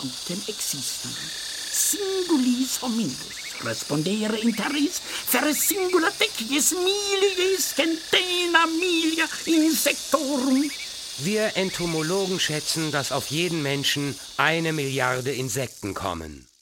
autem existam. Singulis hominus respondere interis fer singula tecies milies centena milia insectorum. Wir Entomologen schätzen, dass auf jeden Menschen 1 Milliarde Insekten kommen.